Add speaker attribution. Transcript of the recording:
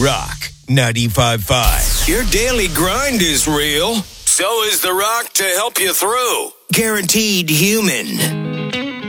Speaker 1: Rock 95.5. Your daily grind is real. So is The Rock to help you through. Guaranteed human.